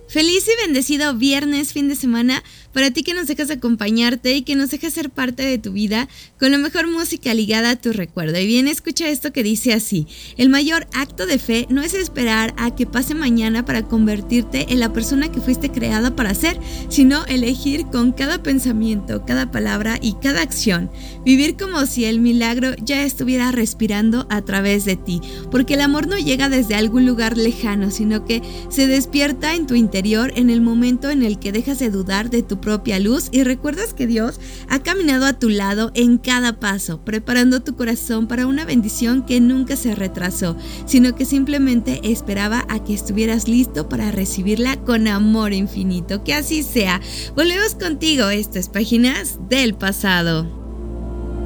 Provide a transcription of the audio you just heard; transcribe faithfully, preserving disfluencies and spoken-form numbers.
Feliz y bendecido viernes, fin de semana, para ti que nos dejas acompañarte y que nos dejas ser parte de tu vida con la mejor música ligada a tu recuerdo. Y bien, escucha esto que dice así: el mayor acto de fe no es esperar a que pase mañana para convertirte en la persona que fuiste creada para ser, sino elegir con cada pensamiento, cada palabra y cada acción, vivir como si el milagro ya estuviera respirando a través de ti, porque el amor no llega desde algún lugar lejano, sino que se despierta en tu interior en el momento en el que dejas de dudar de tu propia luz y recuerdas que Dios ha caminado a tu lado en cada paso, preparando tu corazón para una bendición que nunca se retrasó, sino que simplemente esperaba a que estuvieras listo para recibirla con amor infinito. Que así sea. Volvemos contigo, estas páginas del pasado.